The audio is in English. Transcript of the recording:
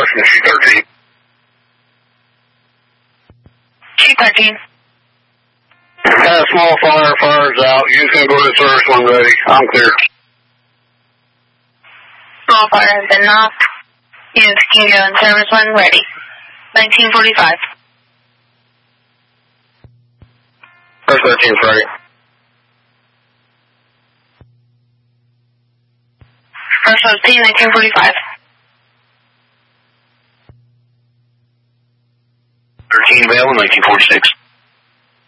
from Sheet 13. Sheet 13. Had a small fire, fire's out. You just gonna go to the service one ready. I'm clear. Small fire has been knocked. Units can go in service one ready. 1945. First 13's ready. First 13, 1945. 13 available, 1946.